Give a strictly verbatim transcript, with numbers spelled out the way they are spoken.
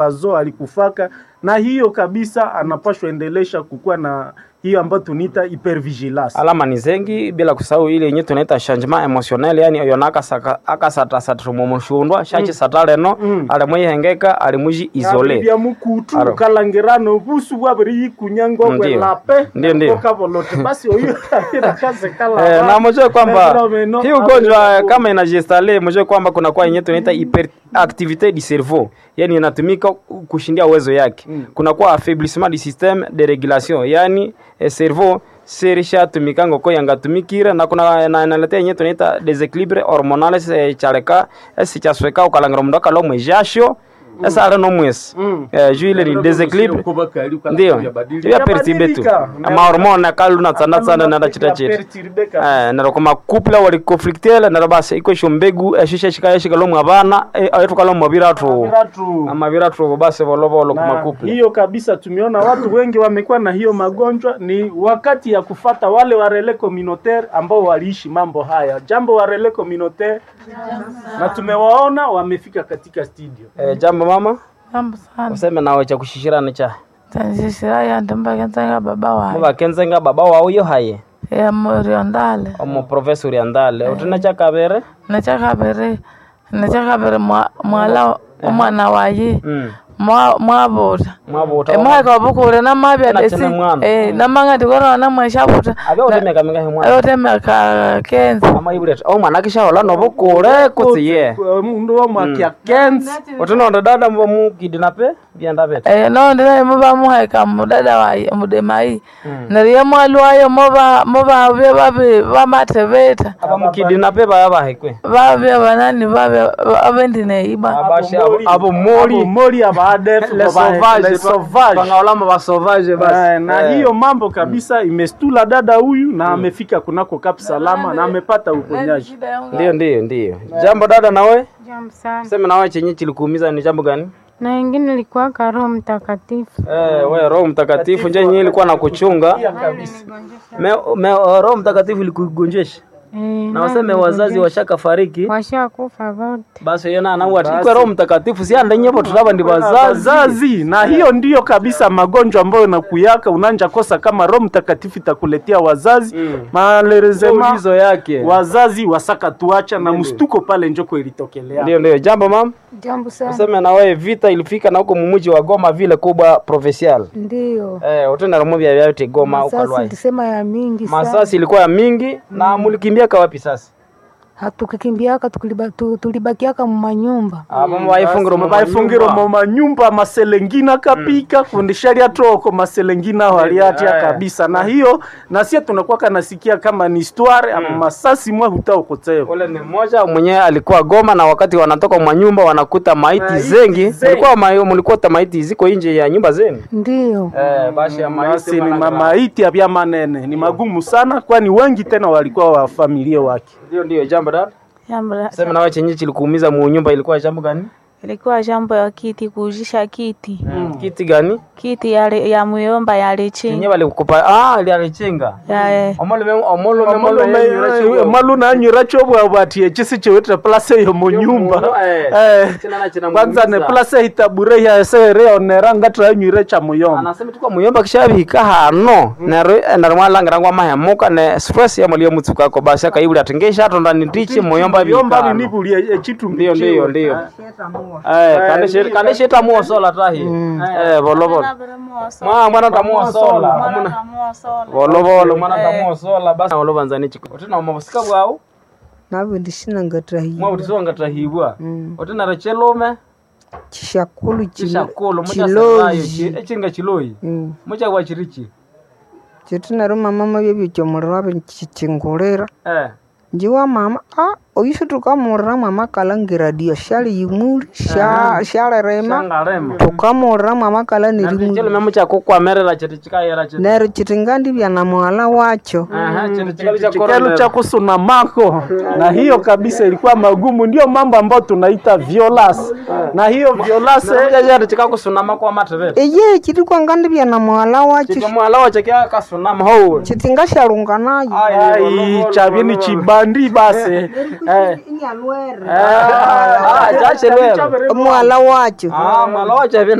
Pazo alikufaka, na hiyo kabisa anapashwa endelesha kukua na hiyo ambayo tunaita hypervigilance. Alama ni zengi bila kusahau ile yenyewe tunaita changement emotionnel, yani yonaka saka akasata satrumo mushundwa shachi mm. satale no mm. alimwe hengeka alimuji isole ya mukutu kalangirano busu bwabiri kunyango kwa lape ndio ndio kabolote basi hiyo kaze kala eh na mjue kwamba hiyo ugonjwa kama inajistale mjue kwamba kuna kwa yenyewe tunaita hyperactivité du cerveau, yani inatumika kushindia uwezo yake mm. kuna kwa affaiblissement du système de régulation, yani e cerveau serisha tumikango ko yangatumikira na kuna na inaletea yenyewe tunaita déséquilibre hormonal se chareka si chasweka ukalangiro mndoka lo mwijasho esa ara no mwesi eh juile ni déséquilibre ndio ya perturbetu ama hormone kalu na tsana tsana na chita chita eh na koma couple wali conflictela na basi iko shombegu eshisha shika shika lo mwabana ayetu kalo mwabira tu ama bira tu basi volovolo koma couple hiyo kabisa. Tumeona watu wengi wamekuwa na hiyo magonjwa, ni wakati ya kufata wale wa relais communautaire ambao waliishi mambo haya. Jambo wa relais communautaire na tumewaona wamefika katika studio. Eh jambo mama jambo sana useme nawe cha kushishirana cha tanzishira ya ndamba kenzenga baba wa baba kenzenga baba wa uyo haye ya moriandale omo professor yandale utina cha kabere na cha kabere na cha kabere mwala omwana waye mwa mwabota mwabota e mwa ka bukure na mabya desi eh na manga dikora na mwashabuta abe otemeka minga hemwa abe otemeka kenza ama ibuleta oh mwana kisha wala no bukure kutiye mundu wa mwakia kenza otino dada mbo mu kidnape byanda beta eh no ndira muba muhaika mudada wa mudemai nariye mwalwayo moba moba be babe bamatebeta aba mu kidnape baba bahekwe babe banani babe abendine iba abashi abo mori mori aba les sauvages bangaolama ba sauvage basi na hiyo mambo kabisa imestula dada huyu na amefika kunako Cap Salama na amepata uponyaji. Ndio ndio ndio jambo dada nawe jambo sana sema nawe chenye kilikuumiza ni jambo gani? Na wengine ilikuwa Roho Mtakatifu. Eh wewe Roho Mtakatifu nje yenyewe ilikuwa na kuchunga me, me Roho Mtakatifu ilikugonjesha. Eh, na waseme wazazi washaka fariki washakufa wote. Basi yana na watu kwa Roho Mtakatifu si anda nyepo tutaba ndi wazazi na hiyo ndiyo kabisa magonjwa ambayo nakuyaka unanja kosa kama Roho Mtakatifu itakuletea wazazi mm. malerezema hizo yake wazazi wasaka tuacha na mstuko pale njoko ilitokelea. Ndio ndio jambo mam jambo sana useme na wewe vita ilifika na huko mumuji wa Goma vile kubwa provincial ndio eh utenda rumubia vya yote Goma huko Lwai tulisema ya mingi sana masasi ilikuwa ya mingi mm. na mulikimbia kwa wapi sasa? Hatukikimbiaka tulibakiaka mu manyumba. Ah mama waifungiro mama waifungiro mu manyumba maselengina kapika mm. fundisharia toko maselengina waliati yeah. kabisa na hiyo na sisi tunakuwa kanasikia kama ni histoire mm. ama masasi mwa hutaokoteo. Ole ni mmoja mwenyewe alikuwa Goma na wakati wanatoka mu manyumba wanakuta maiti zengi. Ilikuwa mlikuwa maiti ziko nje ya nyumba zenu? Ndio. Eh basi ya maiti ni maiti ya manene ni magumu sana kwani wengi tena walikuwa wa familia wake. Ndio ndio jambo dada. Jambo. Sema nawe chenye kilikuumiza mu nyumba ilikuwa jambo gani? Ilikuwa jambo ya kiti kujisha kiti. Mm. Kiti gani? Kiti ya ya muyomba ya lechenga. Yenyewe walikupa ah ile alechenga. Ya. Omolo me omolo me omolo malu na nyura chobwa bati chisi chewetra place yo mu nyumba. Eh. Kwanza ne place itabure ya sere oneranga tra nyure cha muyomba. Anasema tuko muyomba kishabika hano. Na na mwalanga rangwa mahemuka ne stress ya mulio mutsuka ko bashaka ibuli atengesha atonda ndichi muyomba bika. Muyomba ni buli chitu ndio ndio ndio. Eh, kanishe kanishe tamuo sola tahi. Eh, volovolo. Mwa mwana tamuo sola. Mwana tamuo sola. Volovolo mwana tamuo sola basi volovanza ni chiko. Otina mabusika bwao. Nabo ndishina ngatrahi. Mwa utiso ngatrahibwa. Otina rachelome. Chishakulu chishakulu mucha sabayo echinga chiloyi. Mucha kwa chirichi. Chitina roma mama byo byo murwa chichingolera. Eh. Njiwa mama ah oyishutuka murra mama kalangira dio shali yimuri sha shale rema tukamurra mama kala nirimu njelo memu cha kokwa merera chitichika yera chiti nero chitingandi bya na mwala wacho aha chitichika cha korona cha kusuna mako na hiyo kabisa ilikuwa magumu ndio mambo ambayo tunaita violence na hiyo violence yaje chika kusuna mako wa matevere eye chitikwa ngandi bya na mwala wacho chiti mwala wacho kya kasuna mho chitinga shalunga nayo ai chabini chibandi base Eh. Inyalwere. Ah, chache lwere. Mwala wacho. Ah, malawacha